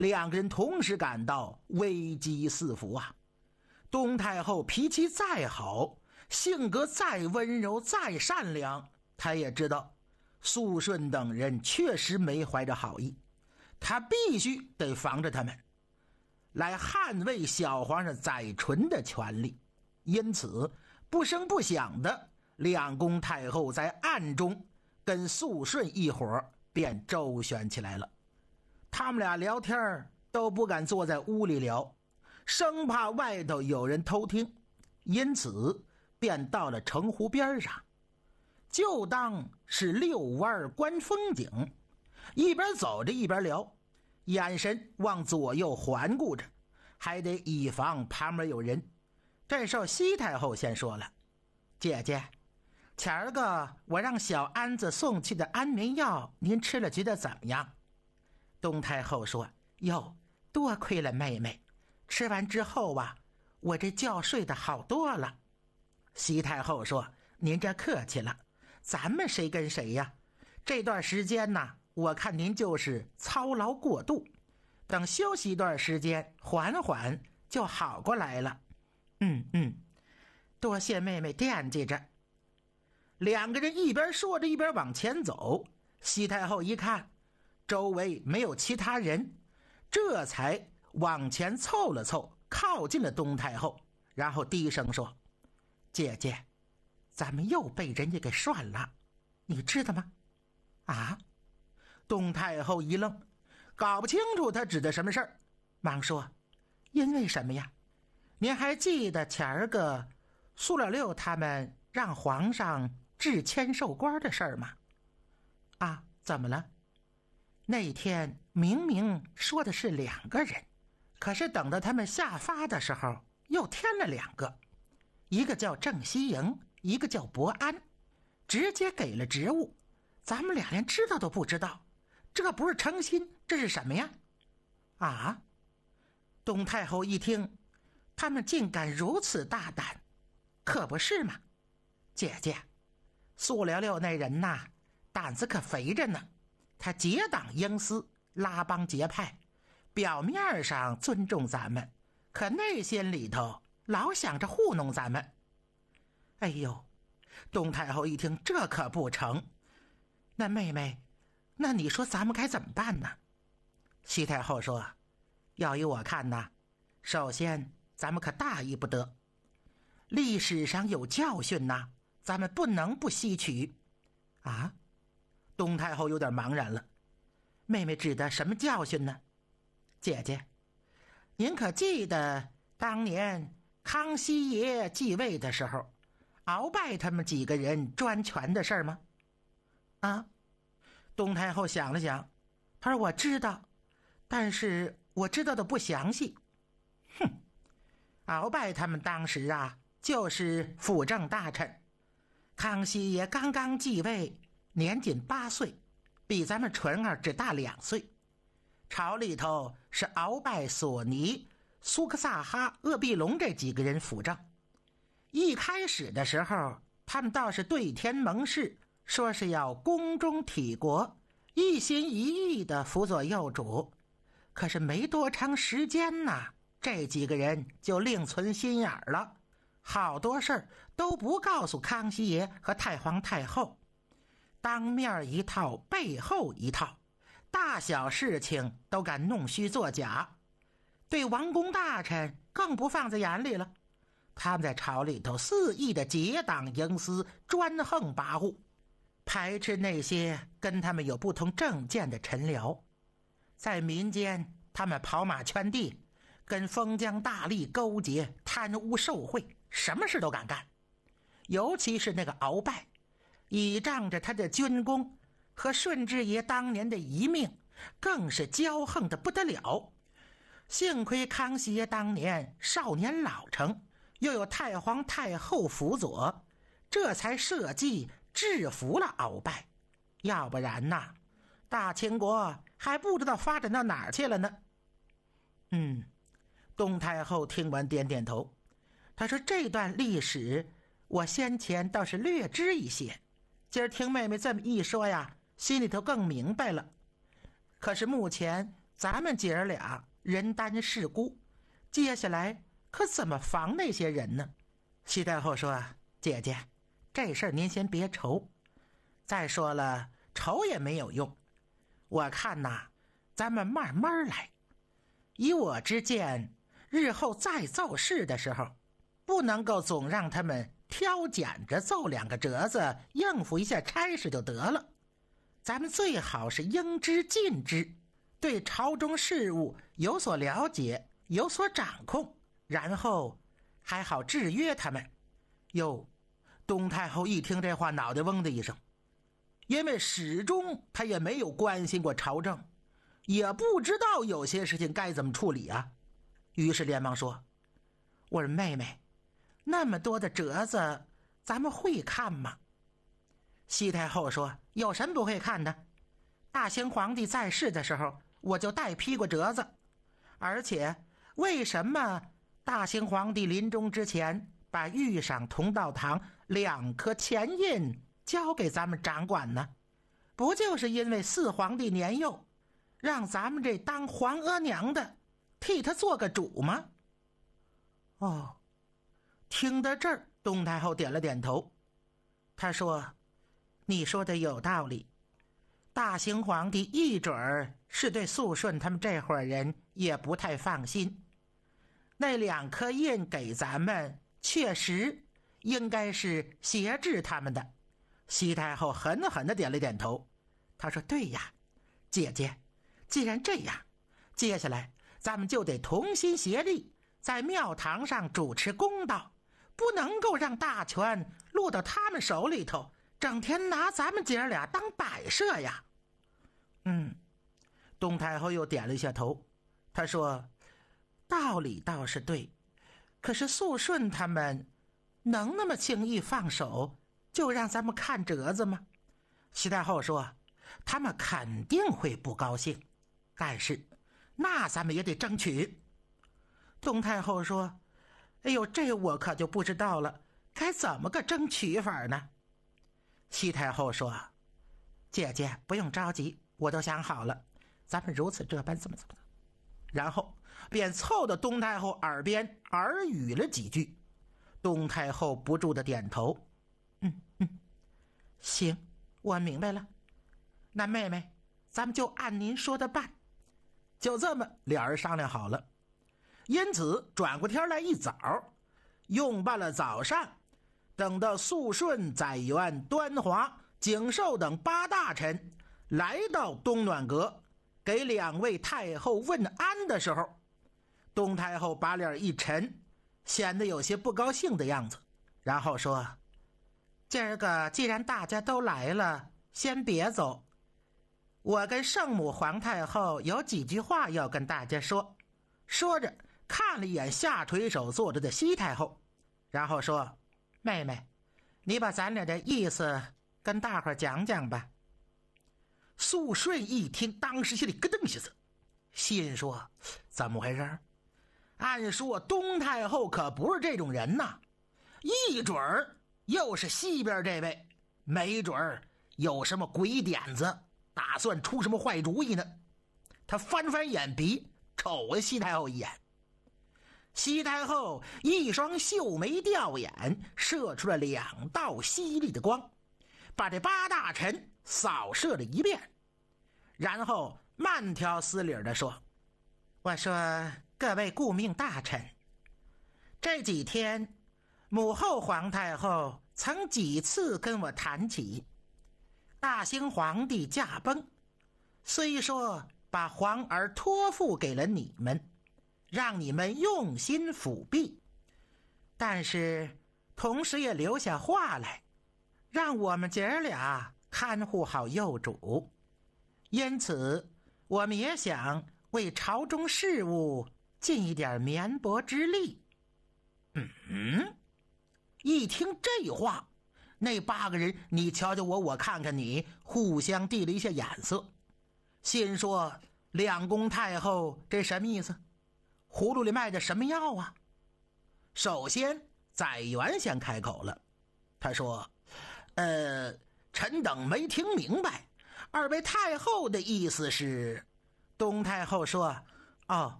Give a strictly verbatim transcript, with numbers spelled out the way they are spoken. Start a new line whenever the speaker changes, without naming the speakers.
两个人同时感到危机四伏啊！东太后脾气再好，性格再温柔再善良，她也知道肃顺等人确实没怀着好意，她必须得防着他们，来捍卫小皇上载淳的权利。因此不声不响的，两宫太后在暗中跟肃顺一伙便周旋起来了。他们俩聊天都不敢坐在屋里聊，生怕外头有人偷听，因此便到了城湖边上，就当是遛弯观风景，一边走着一边聊，眼神往左右环顾着，还得以防旁边有人。这时候西太后先说了：姐姐，前儿个我让小安子送去的安眠药您吃了觉得怎么样？东太后说：哟，多亏了妹妹，吃完之后啊，我这觉睡得好多了。西太后说：您这客气了，咱们谁跟谁呀？这段时间呢，我看您就是操劳过度，等休息一段时间缓缓就好过来了。嗯嗯，多谢妹妹惦记着。两个人一边说着一边往前走，西太后一看周围没有其他人，这才往前凑了凑，靠近了东太后，然后低声说：姐姐，咱们又被人家给涮了，你知道吗？啊？东太后一愣，搞不清楚他指的什么事儿，忙说：因为什么呀？您还记得前儿个苏老六他们让皇上治千寿官的事儿吗？啊，怎么了？那天明明说的是两个人，可是等到他们下发的时候又添了两个，一个叫郑西营，一个叫伯安，直接给了职务，咱们俩连知道都不知道，这不是诚心，这是什么呀？啊？东太后一听，他们竟敢如此大胆，可不是嘛？姐姐，苏六六那人呐，胆子可肥着呢，他结党营私，拉帮结派，表面上尊重咱们，可内心里头老想着糊弄咱们。哎呦，东太后一听，这可不成，那妹妹，那你说咱们该怎么办呢？西太后说：要依我看呐，首先咱们可大意不得，历史上有教训呐，咱们不能不吸取。啊？东太后有点茫然了，妹妹指的什么教训呢？姐姐，您可记得当年康熙爷继位的时候，鳌拜他们几个人专权的事儿吗？啊？东太后想了想，她说：我知道，但是我知道的不详细。哼，鳌拜他们当时啊，就是辅政大臣，康熙爷刚刚继位，年仅八岁，比咱们纯儿只大两岁。朝里头是鳌拜、索尼、苏克萨哈、鄂必隆这几个人辅政。一开始的时候，他们倒是对天盟誓，说是要宫中体国，一心一意的辅佐幼主。可是没多长时间呐，这几个人就另存心眼了，好多事儿都不告诉康熙爷和太皇太后，当面一套背后一套，大小事情都敢弄虚作假，对王公大臣更不放在眼里了。他们在朝里头肆意的结党营私，专横跋扈，排斥那些跟他们有不同政见的臣僚。在民间他们跑马圈地，跟封疆大吏勾结，贪污受贿，什么事都敢干。尤其是那个鳌拜，倚仗着他的军功和顺治爷当年的遗命，更是骄横的不得了。幸亏康熙爷当年少年老成，又有太皇太后辅佐，这才设计制服了鳌拜，要不然呐，大清国还不知道发展到哪儿去了呢。嗯，东太后听完点点头，她说：这段历史我先前倒是略知一些，今儿听妹妹这么一说呀，心里头更明白了。可是目前咱们姐儿俩人单势孤，接下来可怎么防那些人呢？西太后说：姐姐，这事儿您先别愁，再说了愁也没有用，我看呐，咱们慢慢来。以我之见，日后再奏事的时候，不能够总让他们挑拣着奏两个折子应付一下差事就得了，咱们最好是应知尽知，对朝中事务有所了解，有所掌控，然后还好制约他们。哟，东太后一听这话，脑袋嗡的一声，因为始终他也没有关心过朝政，也不知道有些事情该怎么处理啊。于是连忙说：我说妹妹，那么多的折子咱们会看吗？西太后说：有什么不会看的？大清皇帝在世的时候我就带批过折子，而且为什么大清皇帝临终之前把御赏同道堂两颗钱印交给咱们掌管呢？不就是因为四皇帝年幼，让咱们这当皇额娘的替他做个主吗？哦，听到这儿，东太后点了点头。她说：你说的有道理，大清皇帝一准儿是对肃顺他们这伙人也不太放心，那两颗印给咱们确实应该是挟制他们的。西太后狠狠地点了点头，她说：对呀，姐姐，既然这样，接下来咱们就得同心协力，在庙堂上主持公道，不能够让大权落到他们手里头，整天拿咱们姐儿俩当摆设呀。嗯，东太后又点了一下头，她说：道理倒是对，可是肃顺他们能那么轻易放手就让咱们看折子吗？西太后说：他们肯定会不高兴，但是那咱们也得争取。东太后说：哎呦，这我可就不知道了，该怎么个争取法呢？西太后说：姐姐不用着急，我都想好了，咱们如此这般怎么怎么的。然后便凑到东太后耳边耳语了几句。东太后不住的点头：嗯嗯，行，我明白了。那妹妹，咱们就按您说的办。就这么俩人商量好了。因此转过天来一早，用办了早膳，等到肃顺、载元、端华、景寿等八大臣来到东暖阁给两位太后问安的时候，东太后把脸一沉，显得有些不高兴的样子，然后说：今儿个既然大家都来了，先别走，我跟圣母皇太后有几句话要跟大家说。说着看了一眼下垂手坐着的西太后，然后说：妹妹，你把咱俩的意思跟大伙讲讲吧。肃顺一听，当时心里咯噔一下子，心说：怎么回事？按说东太后可不是这种人呐，一准儿又是西边这位，没准儿有什么鬼点子，打算出什么坏主意呢。他翻翻眼皮，瞅了西太后一眼。西太后一双秀眉吊眼，射出了两道犀利的光，把这八大臣扫射了一遍，然后慢条斯理的说：我说各位顾命大臣，这几天母后皇太后曾几次跟我谈起，大清皇帝驾崩，虽说把皇儿托付给了你们，让你们用心辅弼，但是同时也留下话来，让我们姐儿俩看护好幼主。因此我们也想为朝中事务尽一点绵薄之力。嗯，一听这话，那八个人你瞧瞧我，我看看你，互相递了一下眼色，心说：两宫太后这什么意思？葫芦里卖的什么药啊？首先载元先开口了，他说：呃，臣等没听明白，二位太后的意思是东太后说：“哦，